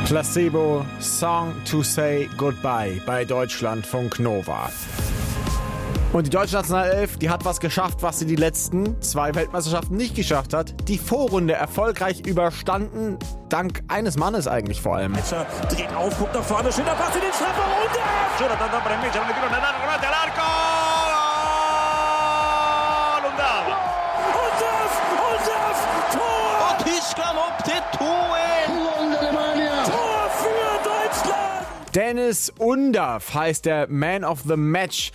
Placebo, Song to Say Goodbye bei Deutschlandfunk Nova. Und die deutsche Nationalelf, die hat was geschafft, was sie die letzten 2 Weltmeisterschaften nicht geschafft hat. Die Vorrunde erfolgreich überstanden, dank eines Mannes eigentlich vor allem. Metscher dreht auf, guckt nach vorne, schöner Pass in den Strafraum und Jonathan da per Metscher, un tiro davanti all'arco! Lontano! Tor! Och Tyskland upp till 2-1! Tor für Deutschland! Dennis Undaff heißt der Man of the Match.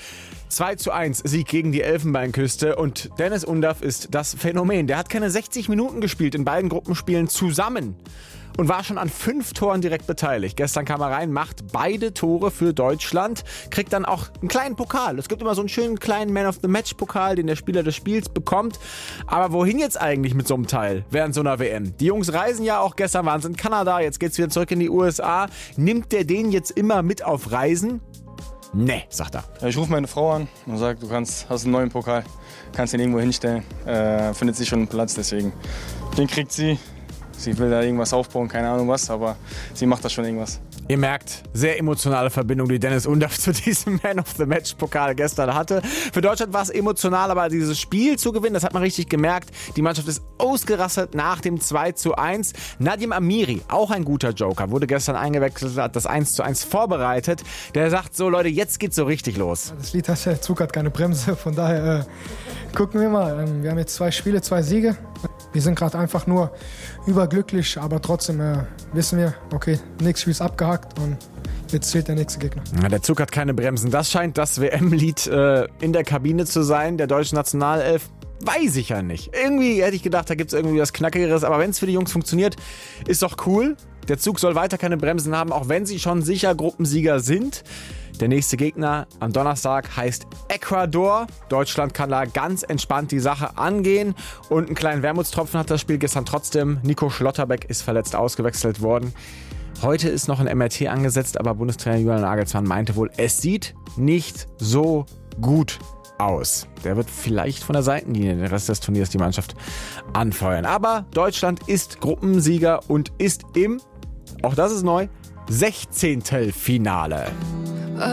2:1 Sieg gegen die Elfenbeinküste und Dennis Undaff ist das Phänomen. Der hat keine 60 Minuten gespielt in beiden Gruppenspielen zusammen und war schon an 5 Toren direkt beteiligt. Gestern kam er rein, macht beide Tore für Deutschland, kriegt dann auch einen kleinen Pokal. Es gibt immer so einen schönen kleinen Man of the Match Pokal, den der Spieler des Spiels bekommt. Aber wohin jetzt eigentlich mit so einem Teil während so einer WM? Die Jungs reisen ja auch, gestern waren sie in Kanada, jetzt geht's wieder zurück in die USA. Nimmt der den jetzt immer mit auf Reisen? Nee, sagt er. Ich rufe meine Frau an und sage, du hast einen neuen Pokal, kannst ihn irgendwo hinstellen, findet sich schon einen Platz, deswegen. Den kriegt sie. Sie will da irgendwas aufbauen, keine Ahnung was, aber sie macht da schon irgendwas. Ihr merkt, sehr emotionale Verbindung, die Dennis Undaff zu diesem Man of the Match Pokal gestern hatte. Für Deutschland war es emotional, aber dieses Spiel zu gewinnen, das hat man richtig gemerkt. Die Mannschaft ist ausgerastet nach dem 2:1. Nadim Amiri, auch ein guter Joker, wurde gestern eingewechselt, hat das 1:1 vorbereitet. Der sagt so, Leute, jetzt geht's so richtig los. Das Lied heißt ja, Zug hat keine Bremse, von daher gucken wir mal. Wir haben jetzt 2 Spiele, 2 Siege. Wir sind gerade einfach nur überglücklich, aber trotzdem wissen wir, okay, nächstes Spiel ist abgehakt und jetzt zählt der nächste Gegner. Ja, der Zug hat keine Bremsen. Das scheint das WM-Lied in der Kabine zu sein, der deutschen Nationalelf. Weiß ich ja nicht. Irgendwie hätte ich gedacht, da gibt es irgendwie was Knackigeres, aber wenn es für die Jungs funktioniert, ist doch cool. Der Zug soll weiter keine Bremsen haben, auch wenn sie schon sicher Gruppensieger sind. Der nächste Gegner am Donnerstag heißt Ecuador. Deutschland kann da ganz entspannt die Sache angehen. Und einen kleinen Wermutstropfen hat das Spiel gestern trotzdem. Nico Schlotterbeck ist verletzt ausgewechselt worden. Heute ist noch ein MRT angesetzt, aber Bundestrainer Julian Nagelsmann meinte wohl, es sieht nicht so gut aus. Der wird vielleicht von der Seitenlinie den Rest des Turniers die Mannschaft anfeuern. Aber Deutschland ist Gruppensieger und ist im, auch das ist neu, 16. Finale.